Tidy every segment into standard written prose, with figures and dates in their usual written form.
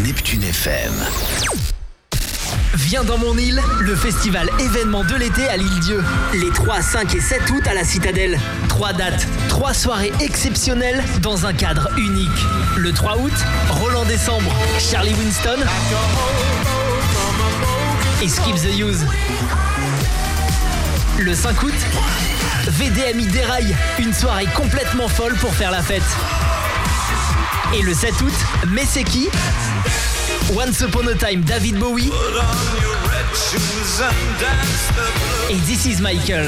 Neptune FM. Viens dans mon île, le festival événement de l'été à l'Île-Dieu. Les 3, 5 et 7 août à la Citadelle. 3 dates, 3 soirées exceptionnelles dans un cadre unique. Le 3 août, Roland Décembre, Charlie Winston et Skip the Use. Le 5 août, VDMI déraille, une soirée complètement folle pour faire la fête. Et le 7 août, mais c'est qui ? Once Upon a Time, David Bowie et This Is Michael.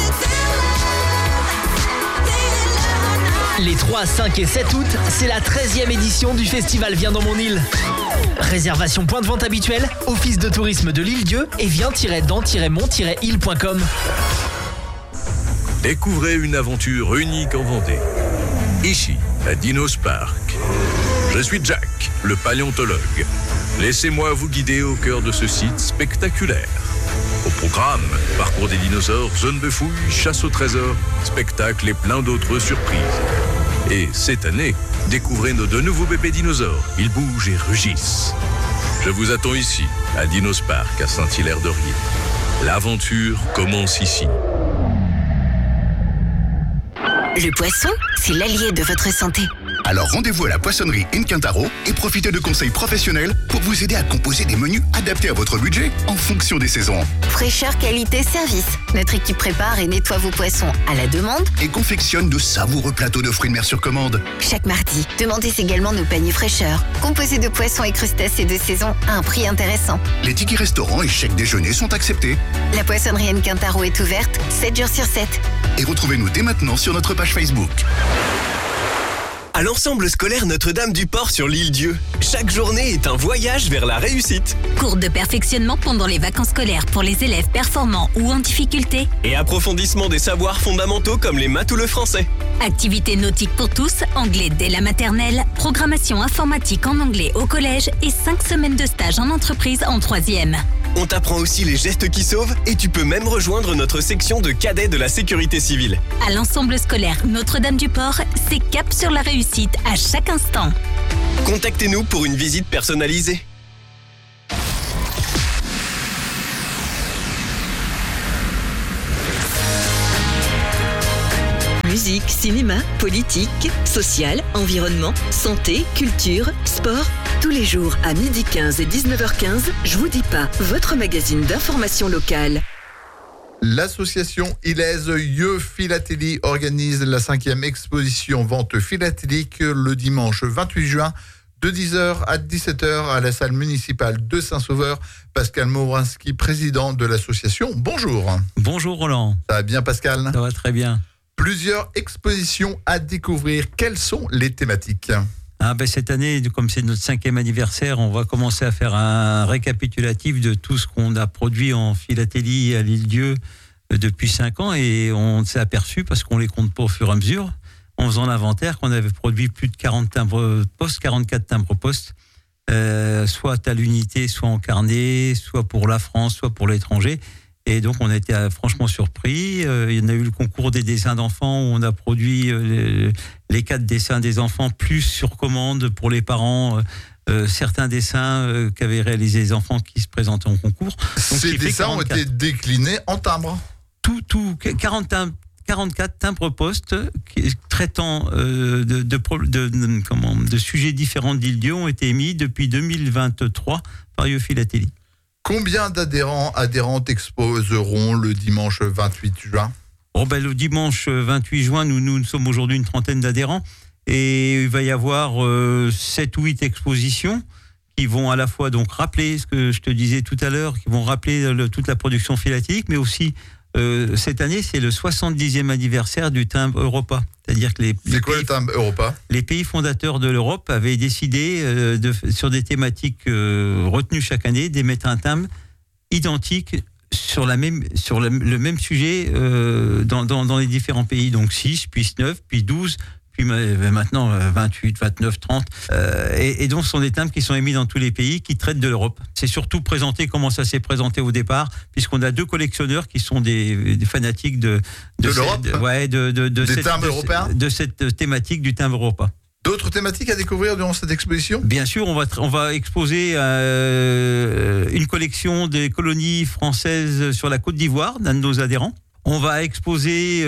Les 3, 5 et 7 août, c'est la 13e édition du festival Viens dans mon île. Réservation point de vente habituelle, office de tourisme de l'Île-Dieu et viens-dans-mon-île.com. Découvrez une aventure unique en Vendée. Ici, à Dinos Park. Je suis Jack, le paléontologue. Laissez-moi vous guider au cœur de ce site spectaculaire. Au programme, parcours des dinosaures, zone de fouilles, chasse au trésor, spectacles et plein d'autres surprises. Et cette année, découvrez nos 2 nouveaux bébés dinosaures. Ils bougent et rugissent. Je vous attends ici, à Dinos Park, à Saint-Hilaire-de-Riez. L'aventure commence ici. Le poisson, c'est l'allié de votre santé. Alors rendez-vous à la poissonnerie Quintaro et profitez de conseils professionnels pour vous aider à composer des menus adaptés à votre budget en fonction des saisons. Fraîcheur, qualité, service. Notre équipe prépare et nettoie vos poissons à la demande Et confectionne de savoureux plateaux de fruits de mer sur commande. chaque mardi. Demandez également nos paniers fraîcheur, composés de poissons et crustacés de saison à un prix intéressant. Les tickets restaurants et chèques déjeuner sont acceptés. La poissonnerie Quintaro est ouverte 7 jours sur 7. Et retrouvez-nous dès maintenant sur notre page Facebook. À l'ensemble scolaire Notre-Dame-du-Port sur l'Île-Dieu. Chaque journée est un voyage vers la réussite. Cours de perfectionnement pendant les vacances scolaires pour les élèves performants ou en difficulté. Et approfondissement des savoirs fondamentaux comme les maths ou le français. Activités nautiques pour tous, anglais dès la maternelle, programmation informatique en anglais au collège et 5 semaines de stage en entreprise en 3e. On t'apprend aussi les gestes qui sauvent et tu peux même rejoindre notre section de cadets de la sécurité civile. À l'ensemble scolaire Notre-Dame-du-Port, c'est cap sur la réussite à chaque instant. Contactez-nous pour une visite personnalisée. Musique, cinéma, politique, social, environnement, santé, culture, sport. Tous les jours à 12h15 et 19h15, Je vous dis pas, votre magazine d'information locale. L'association Ilez Yeux Philatélie organise la 5e exposition vente philatélique le dimanche 28 juin de 10h à 17h à la salle municipale de Saint-Sauveur. Pascal Maurinski, président de l'association. Bonjour. Bonjour Roland. Ça va bien Pascal ? Ça va très bien. Plusieurs expositions à découvrir. Quelles sont les thématiques ? Cette année, comme c'est notre 5e anniversaire, on va commencer à faire un récapitulatif de tout ce qu'on a produit en philatélie à l'Île-Dieu depuis 5 ans et on s'est aperçu, parce qu'on les compte pas au fur et à mesure, en faisant l'inventaire, qu'on avait produit plus de 40 timbres-poste, 44 timbres-poste, soit à l'unité, soit en carnet, soit pour la France, soit pour l'étranger. Et donc, on a été franchement surpris. Il y en a eu le concours des dessins d'enfants où on a produit les 4 dessins des enfants, plus sur commande pour les parents, certains dessins qu'avaient réalisés les enfants qui se présentaient en concours. Donc, ces dessins ont été déclinés en timbres. 44 timbres-postes traitant de sujets différents d'Île-Dieu ont été émis depuis 2023 par Yeux Philatélie. Combien adhérentes exposeront le dimanche 28 juin ? Le dimanche 28 juin, nous sommes aujourd'hui une trentaine d'adhérents et il va y avoir 7 ou 8 expositions qui vont à la fois donc rappeler ce que je te disais tout à l'heure, qui vont rappeler toute la production philatélique, mais aussi cette année, c'est le 70e anniversaire du timbre Europa. C'est-à-dire que c'est quoi le timbre Europa ? Les pays fondateurs de l'Europe avaient décidé, sur des thématiques retenues chaque année, d'émettre un timbre identique sur le même sujet dans les différents pays. Donc 6, puis 9, puis 12, puis maintenant 28, 29, 30. Et donc, ce sont des timbres qui sont émis dans tous les pays qui traitent de l'Europe. C'est surtout présenté comment ça s'est présenté au départ, puisqu'on a 2 collectionneurs qui sont des fanatiques de l'Europe. des timbres européens, de cette thématique du timbre Europa. D'autres thématiques à découvrir durant cette exposition ? Bien sûr, on va exposer une collection des colonies françaises sur la Côte d'Ivoire, d'un de nos adhérents. On va exposer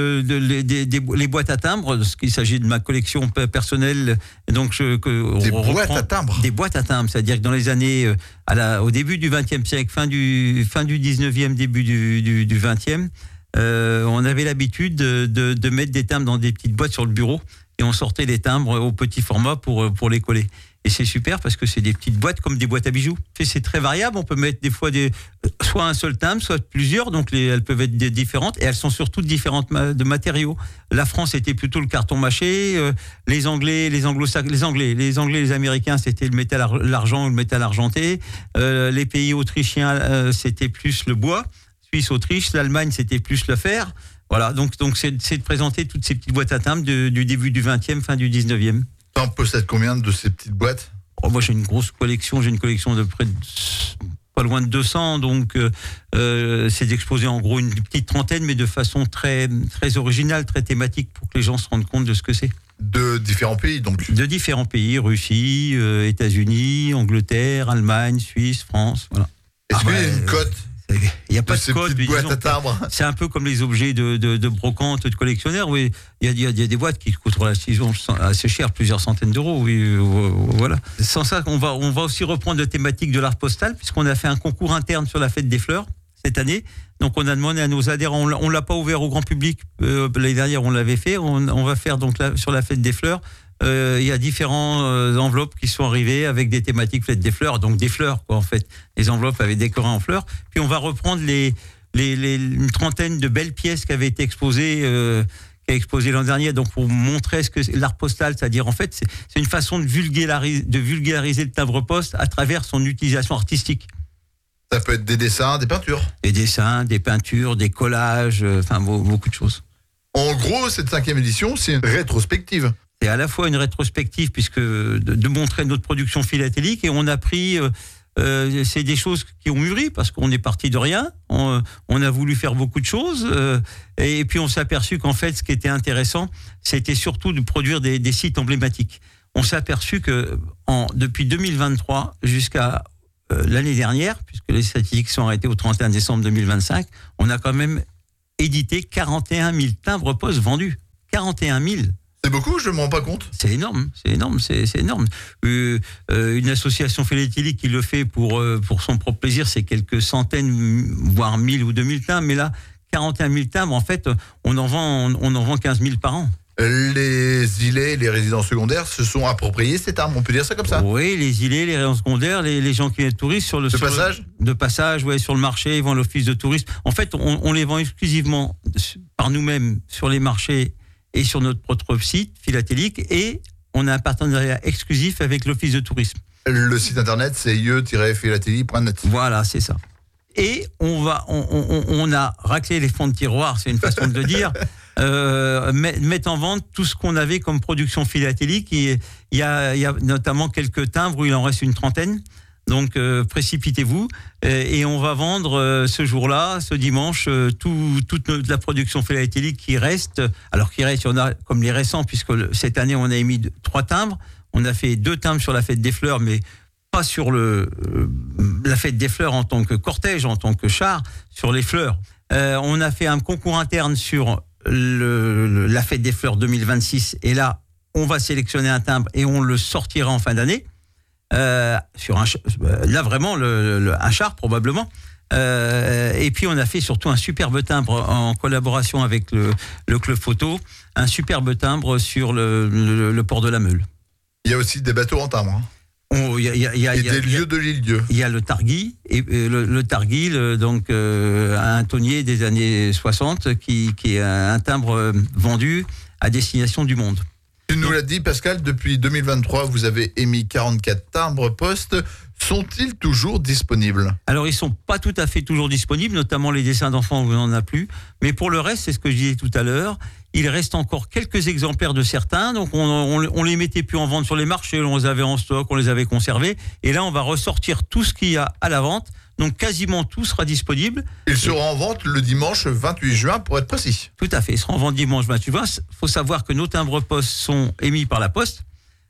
les boîtes à timbres, parce qu'il s'agit de ma collection personnelle. Donc boîtes à timbres. Des boîtes à timbres, c'est-à-dire que dans les années, au début du XXe siècle, fin du XIXe, début du XXe, on avait l'habitude de mettre des timbres dans des petites boîtes sur le bureau, et on sortait les timbres au petit format pour les coller. Et c'est super parce que c'est des petites boîtes comme des boîtes à bijoux. C'est très variable, on peut mettre des fois soit un seul timbre, soit plusieurs, donc elles peuvent être différentes, et elles sont surtout différentes de matériaux. La France était plutôt le carton mâché, les Anglais, les Américains, c'était le métal, l'argent ou le métal argenté, les pays autrichiens, c'était plus le bois, Suisse, Autriche, l'Allemagne, c'était plus le fer. Voilà, donc c'est de présenter toutes ces petites boîtes à timbres du début du 20e, fin du 19e. Tu en possèdes combien de ces petites boîtes ? Moi, j'ai une grosse collection. J'ai une collection de près de pas loin de 200. Donc, c'est d'exposer en gros une petite trentaine, mais de façon très, très originale, très thématique, pour que les gens se rendent compte de ce que c'est. De différents pays, donc ? De différents pays, Russie, États-Unis, Angleterre, Allemagne, Suisse, France, voilà. Est-ce qu'il y a une cote ? Il n'y a pas de code, mais boîtes à timbres. C'est un peu comme les objets de brocante, de collectionneurs. Oui, il y a des boîtes qui coûtent relativement assez cher, plusieurs centaines d'euros. Oui, voilà. Sans ça, on va aussi reprendre la thématique de l'art postal, puisqu'on a fait un concours interne sur la fête des fleurs cette année. Donc on a demandé à nos adhérents, on l'a pas ouvert au grand public l'année dernière, on l'avait fait. On va faire donc sur la fête des fleurs. Il y a différentes enveloppes qui sont arrivées avec des thématiques faites des fleurs, donc des fleurs quoi en fait, les enveloppes avaient décoré en fleurs. Puis on va reprendre une trentaine de belles pièces qui avaient été exposées l'an dernier, donc pour montrer ce que c'est l'art postal, c'est-à-dire en fait c'est une façon de vulgariser le timbre-poste à travers son utilisation artistique. Ça peut être des dessins, des peintures. Des dessins, des peintures, des collages, beaucoup de choses. En gros, cette 5e édition, c'est une rétrospective. C'est à la fois une rétrospective, puisque de montrer notre production philatélique, et on a pris, c'est des choses qui ont mûri, parce qu'on est parti de rien, on a voulu faire beaucoup de choses, et puis on s'est aperçu qu'en fait, ce qui était intéressant, c'était surtout de produire des sites emblématiques. On s'est aperçu que depuis 2023 jusqu'à l'année dernière, puisque les statistiques sont arrêtées au 31 décembre 2025, on a quand même édité 41 000 timbres-poste vendus. 41 000. C'est beaucoup, je ne me rends pas compte. C'est énorme. Une association philatélique qui le fait pour son propre plaisir, c'est quelques centaines, voire 1000 ou 2000 timbres. Mais là, 41 000 timbres, en fait, on en vend 15 000 par an. Les îlets, les résidences secondaires se sont appropriés ces timbres, on peut dire ça comme ça ? Oui, les îlets, les résidences secondaires, les gens qui viennent touristes sur le... De passage, ouais, sur le marché, ils vont à l'office de tourisme. En fait, on les vend exclusivement par nous-mêmes sur les marchés et sur notre propre site philatélique, et on a un partenariat exclusif avec l'office de tourisme. Le site internet, c'est ie-philatélie.net. Voilà, c'est ça. Et on a raclé les fonds de tiroir, c'est une façon de le dire, mettre en vente tout ce qu'on avait comme production philatélique. Il y a notamment quelques timbres où il en reste une trentaine. Donc précipitez-vous, et on va vendre ce jour-là, ce dimanche, toute la production philatélique qui reste. Alors qu'il reste, il y en a comme les récents, puisque cette année on a émis 3 timbres. On a fait 2 timbres sur la fête des fleurs, mais pas sur la fête des fleurs en tant que cortège, en tant que char, sur les fleurs. On a fait un concours interne sur la fête des fleurs 2026, et là on va sélectionner un timbre et on le sortira en fin d'année. Là vraiment un char probablement, et puis on a fait surtout un superbe timbre en collaboration avec le club photo, un superbe timbre sur le port de la Meule. Il y a aussi des bateaux en timbre, hein. Il y a des lieux de l'île-dieu. Il y a le Targui, et le Targui, un tonnier des années 60 qui est un timbre vendu à destination du monde. Tu nous l'as dit, Pascal, depuis 2023, vous avez émis 44 timbres-poste. Sont-ils toujours disponibles ? Alors, ils ne sont pas tout à fait toujours disponibles, notamment les dessins d'enfants, où on n'en a plus. Mais pour le reste, c'est ce que je disais tout à l'heure, il reste encore quelques exemplaires de certains. Donc, on les mettait plus en vente sur les marchés, on les avait en stock, on les avait conservés. Et là, on va ressortir tout ce qu'il y a à la vente. Donc quasiment tout sera disponible. Il sera en vente le dimanche 28 juin pour être précis. Tout à fait, il sera en vente dimanche 28 juin. Il faut savoir que nos timbres-poste sont émis par la Poste.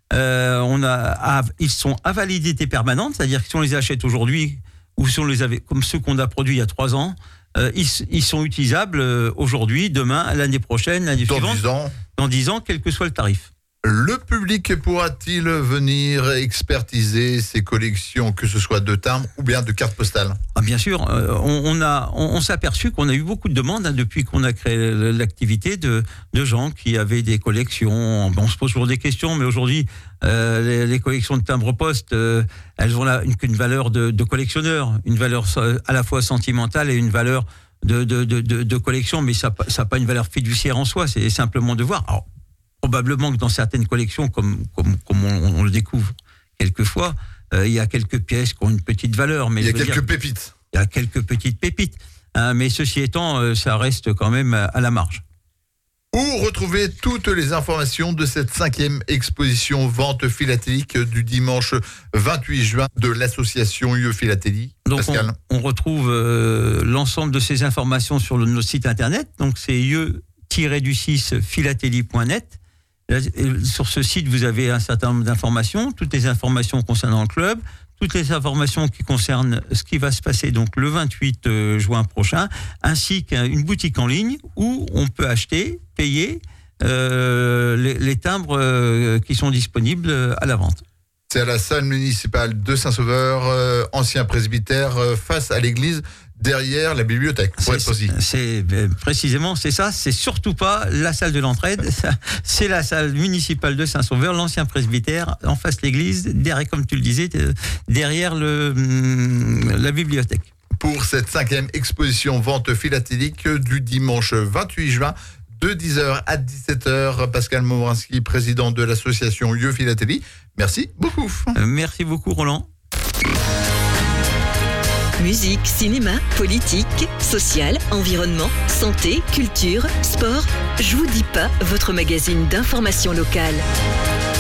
Ils sont à validité permanente, c'est-à-dire que si on les achète aujourd'hui ou si on les avait, comme ceux qu'on a produits il y a 3 ans, ils sont utilisables aujourd'hui, demain, l'année prochaine, l'année suivante. Dans 10 ans, quel que soit le tarif. Le public pourra-t-il venir expertiser ces collections, que ce soit de timbres ou bien de cartes postales ? Bien sûr, on s'est aperçu qu'on a eu beaucoup de demandes depuis qu'on a créé l'activité de gens qui avaient des collections. On se pose toujours des questions, mais aujourd'hui, les collections de timbres-poste, elles ont une valeur de collectionneur, une valeur à la fois sentimentale et une valeur de collection, mais ça n'a pas une valeur fiduciaire en soi, c'est simplement de voir. Alors, probablement que dans certaines collections, comme on le découvre quelquefois, il y a quelques pièces qui ont une petite valeur. Mais il y a quelques pépites. Il y a quelques petites pépites. Mais ceci étant, ça reste quand même à la marge. Où retrouver toutes les informations de cette 5e exposition vente philatélique du dimanche 28 juin de l'association UE Philatélie? Donc on retrouve l'ensemble de ces informations sur notre site internet. Donc c'est UE-philatélie.net. Sur ce site, vous avez un certain nombre d'informations, toutes les informations concernant le club, toutes les informations qui concernent ce qui va se passer donc le 28 juin prochain, ainsi qu'une boutique en ligne où on peut acheter, payer les timbres qui sont disponibles à la vente. C'est à la salle municipale de Saint-Sauveur, ancien presbytère, face à l'église, derrière la bibliothèque, pour être précis. Précisément, c'est ça. C'est surtout pas la salle de l'entraide. C'est la salle municipale de Saint-Sauveur, l'ancien presbytère, en face de l'église, derrière, comme tu le disais, derrière la bibliothèque. Pour cette 5e exposition vente philatélique du dimanche 28 juin, de 10h à 17h, Pascal Morinski, président de l'association UE Philatélie. Merci beaucoup. Merci beaucoup, Roland. Musique, cinéma, politique, social, environnement, santé, culture, sport. Je vous dis pas, votre magazine d'information locale.